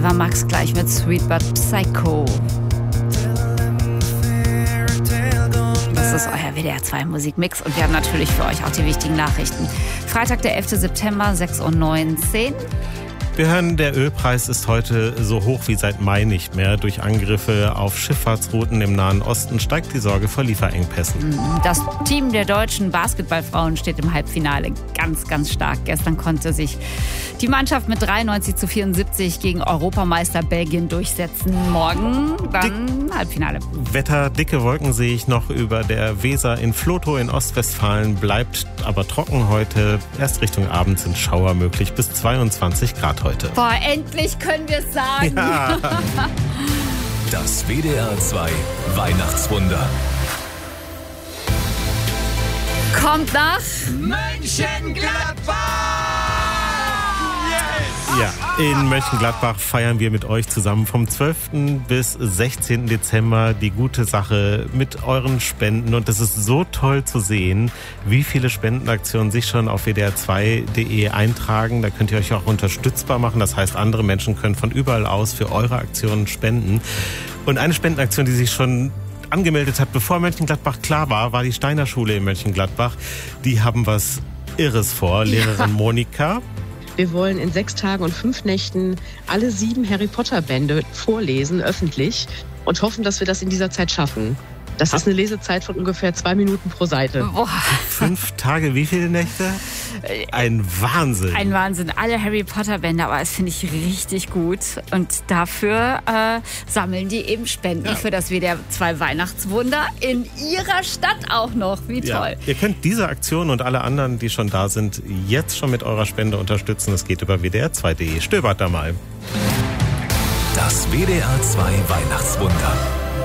War Max gleich mit Sweet But Psycho. Das ist euer WDR 2 Musikmix und wir haben natürlich für euch auch die wichtigen Nachrichten. Freitag, der 11. September, 6:19 Uhr. Wir hören, der Ölpreis ist heute so hoch wie seit Mai nicht mehr. Durch Angriffe auf Schifffahrtsrouten im Nahen Osten steigt die Sorge vor Lieferengpässen. Das Team der deutschen Basketballfrauen steht im Halbfinale ganz, ganz stark. Gestern konnte sich die Mannschaft mit 93:74 gegen Europameister Belgien durchsetzen. Morgen dann Halbfinale. Wetter, dicke Wolken sehe ich noch über der Weser. In Vlotho in Ostwestfalen bleibt aber trocken heute. Erst Richtung Abend sind Schauer möglich, bis 22 Grad heute. Boah, endlich können wir es sagen. Ja. Das WDR 2 Weihnachtswunder. Kommt nach Mönchengladbach! Ja, in Mönchengladbach feiern wir mit euch zusammen vom 12. bis 16. Dezember die gute Sache mit euren Spenden. Und es ist so toll zu sehen, wie viele Spendenaktionen sich schon auf wdr2.de eintragen. Da könnt ihr euch auch unterstützbar machen. Das heißt, andere Menschen können von überall aus für eure Aktionen spenden. Und eine Spendenaktion, die sich schon angemeldet hat, bevor Mönchengladbach klar war die Steiner Schule in Mönchengladbach. Die haben was Irres vor. Lehrerin Monika. Wir wollen in 6 Tagen und 5 Nächten alle 7 Harry Potter Bände vorlesen, öffentlich, und hoffen, dass wir das in dieser Zeit schaffen. Das ist eine Lesezeit von ungefähr 2 Minuten pro Seite. Boah. 5 Tage, wie viele Nächte? Ein Wahnsinn. Ein Wahnsinn. Alle Harry Potter Bände, aber das finde ich richtig gut. Und dafür sammeln die eben Spenden für das WDR 2 Weihnachtswunder in ihrer Stadt auch noch. Wie toll. Ja, ihr könnt diese Aktion und alle anderen, die schon da sind, jetzt schon mit eurer Spende unterstützen. Es geht über wdr2.de. Stöbert da mal. Das WDR 2 Weihnachtswunder.